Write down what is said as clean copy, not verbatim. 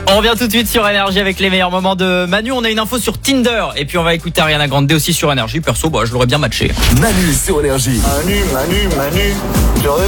On revient tout de suite sur Énergie avec les meilleurs moments de Manu. On a une info sur Tinder et puis on va écouter Ariana Grande aussi sur Énergie. Perso, je l'aurais bien matché. Manu sur Énergie. Manu.